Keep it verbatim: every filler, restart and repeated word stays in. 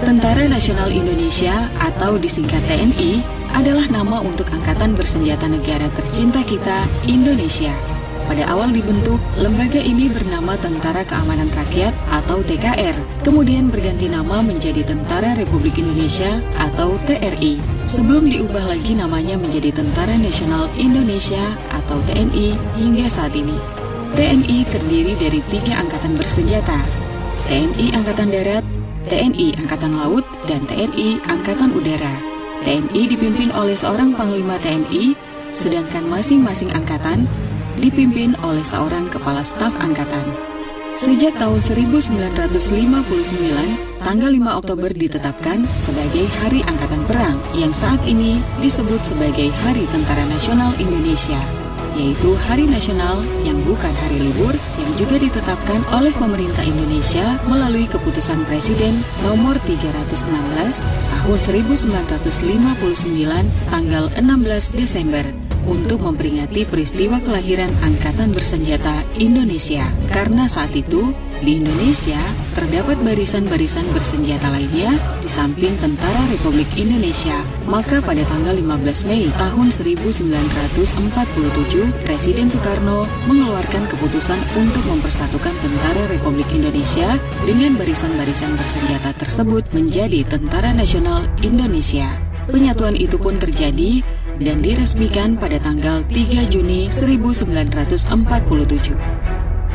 Tentara Nasional Indonesia atau disingkat T N I adalah nama untuk Angkatan Bersenjata Negara tercinta kita, Indonesia. Pada awal dibentuk, lembaga ini bernama Tentara Keamanan Rakyat atau T K R, kemudian berganti nama menjadi Tentara Republik Indonesia atau T R I, sebelum diubah lagi namanya menjadi Tentara Nasional Indonesia atau T N I hingga saat ini. T N I terdiri dari tiga angkatan bersenjata, T N I Angkatan Darat, T N I Angkatan Laut, dan T N I Angkatan Udara. T N I dipimpin oleh seorang Panglima T N I, sedangkan masing-masing angkatan dipimpin oleh seorang Kepala Staf Angkatan. Sejak tahun seribu sembilan ratus lima puluh sembilan, tanggal lima Oktober ditetapkan sebagai Hari Angkatan Perang, yang saat ini disebut sebagai Hari Tentara Nasional Indonesia, yaitu hari nasional yang bukan hari libur, yang juga ditetapkan oleh pemerintah Indonesia melalui keputusan Presiden nomor tiga ratus enam belas tahun seribu sembilan ratus lima puluh sembilan tanggal enam belas Desember untuk memperingati peristiwa kelahiran Angkatan Bersenjata Indonesia. Karena saat itu di Indonesia terdapat barisan-barisan bersenjata lainnya di samping Tentara Republik Indonesia, maka pada tanggal lima belas Mei tahun seribu sembilan ratus empat puluh tujuh, Presiden Soekarno mengeluarkan keputusan untuk mempersatukan Tentara Republik Indonesia dengan barisan-barisan bersenjata tersebut menjadi Tentara Nasional Indonesia. Penyatuan itu pun terjadi dan diresmikan pada tanggal tiga Juni seribu sembilan ratus empat puluh tujuh.